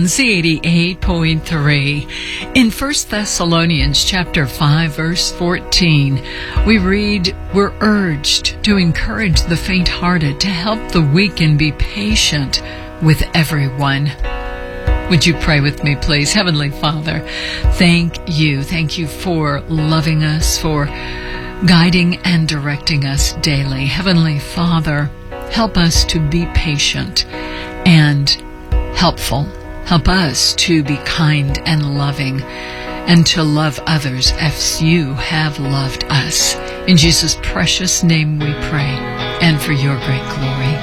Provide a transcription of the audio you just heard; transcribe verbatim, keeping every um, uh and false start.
on Z eighty-eight point three. In First Thessalonians chapter five, verse fourteen, we read, "We're urged to encourage the faint-hearted, to help the weak, and be patient with everyone." Would you pray with me, please? Heavenly Father, thank you. Thank you for loving us, for guiding and directing us daily. Heavenly Father, help us to be patient and helpful. Help us to be kind and loving and to love others as you have loved us. In Jesus' precious name we pray, and for your great glory.